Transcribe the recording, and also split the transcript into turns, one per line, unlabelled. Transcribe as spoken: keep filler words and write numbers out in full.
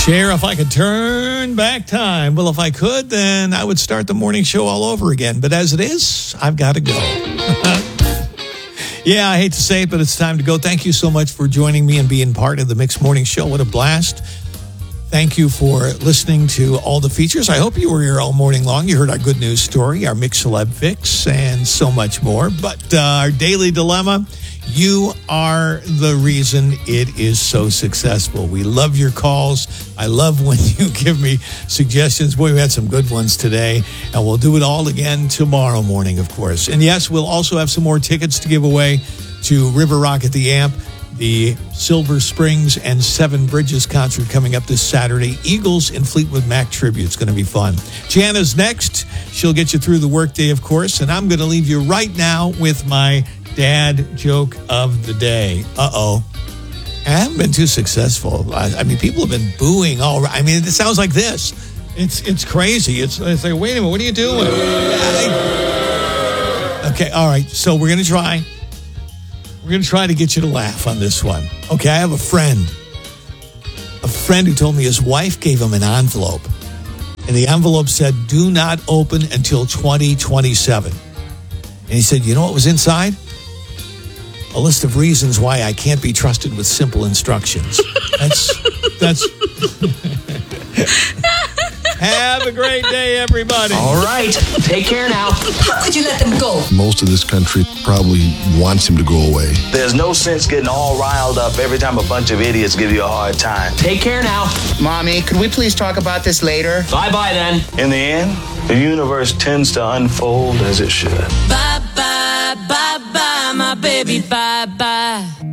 Cher, if I could turn back time. Well, if I could, then I would start the morning show all over again. But as it is, I've got to go. Yeah, I hate to say it, but it's time to go. Thank you so much for joining me and being part of the Mixed Morning Show. What a blast. Thank you for listening to all the features. I hope you were here all morning long. You heard our good news story, our Mix Celeb Fix, and so much more. But uh, our daily dilemma, you are the reason it is so successful. We love your calls. I love when you give me suggestions. Boy, we had some good ones today, and we'll do it all again tomorrow morning, of course. And yes, we'll also have some more tickets to give away to River Rock at the Amp, the Silver Springs and Seven Bridges concert coming up this Saturday. Eagles and Fleetwood Mac tribute. It's going to be fun. Jana's next. She'll get you through the workday, of course. And I'm going to leave you right now with my dad joke of the day. Uh-oh. I haven't been too successful. I, I mean, people have been booing all right. I mean, it sounds like this. It's it's crazy. It's, it's like, wait a minute, what are you doing? I, okay, all right. So we're going to try. We're going to try to get you to laugh on this one. Okay, I have a friend. A friend who told me his wife gave him an envelope. And the envelope said, do not open until twenty twenty-seven. And he said, you know what was inside? A list of reasons why I can't be trusted with simple instructions. That's, that's... Have a great day, everybody.
All right. Take care now.
How could you let them go?
Most of this country probably wants him to go away.
There's no sense getting all riled up every time a bunch of idiots give you a hard time.
Take care now.
Mommy, could we please talk about this later?
Bye-bye then.
In the end, the universe tends to unfold as it should.
Bye-bye, bye-bye, my baby, bye-bye.